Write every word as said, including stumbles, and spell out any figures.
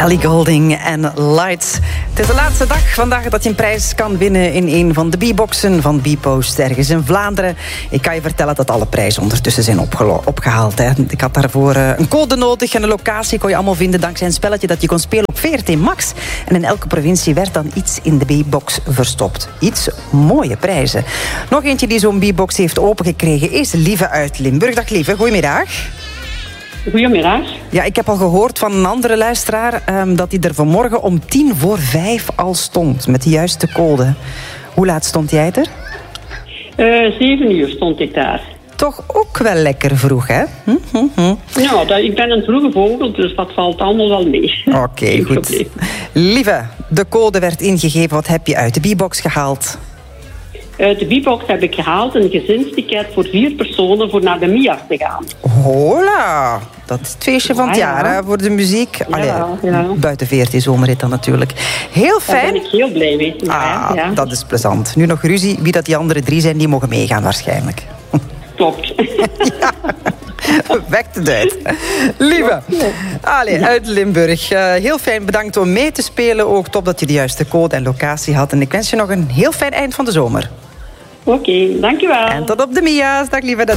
Ellie Goulding en Lights. Het is de laatste dag vandaag dat je een prijs kan winnen in een van de B-boxen van Bpost ergens in Vlaanderen. Ik kan je vertellen dat alle prijzen ondertussen zijn opgelo- opgehaald. Hè. Ik had daarvoor uh, een code nodig en een locatie kon je allemaal vinden dankzij een spelletje dat je kon spelen op V R T Max. En in elke provincie werd dan iets in de B-box verstopt. Iets mooie prijzen. Nog eentje die zo'n B-box heeft opengekregen is Lieve uit Limburg. Dag Lieve, goedemiddag. Goedemiddag. Ja, ik heb al gehoord van een andere luisteraar um, dat hij er vanmorgen om tien voor vijf al stond met de juiste code. Hoe laat stond jij er? Uh, zeven uur stond ik daar. Toch ook wel lekker vroeg, hè? Hm, hm, hm. Ja, dat, ik ben een vroege vogel, dus dat valt allemaal wel mee. Oké, okay, goed. Probleem. Lieve, de code werd ingegeven. Wat heb je uit de B-box gehaald? Uit de B-box heb ik gehaald een gezinsticket voor vier personen voor naar de Mia te gaan. Hola! Dat is het feestje van het ja, jaar, ja. hè, voor de muziek. Ja, Allee, ja. Buiten V R T Zomerrit dan natuurlijk. Heel fijn. Daar ben ik heel blij mee. Ja, ah, ja. Dat is plezant. Nu nog ruzie. Wie dat die andere drie zijn, die mogen meegaan waarschijnlijk. Klopt. Ja. Wekt het uit. Lieve, allee, uit Limburg. Uh, heel fijn, bedankt om mee te spelen. Ook top dat je de juiste code en locatie had. En ik wens je nog een heel fijn eind van de zomer. Oké, okay, dankjewel. En tot op de Mia's. Dag lieve.